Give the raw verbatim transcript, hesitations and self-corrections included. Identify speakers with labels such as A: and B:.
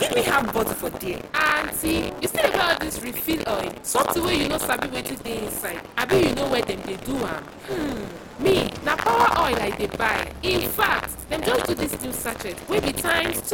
A: give me half bottle for there.
B: Aunty, you still dey buy all this refill oil? Something wey you no sabi wetin dey inside. Abi you know where dem dey do am? Hmm. Me, na power oil I dey buy. In fact, dem just do this new sachet wey be times two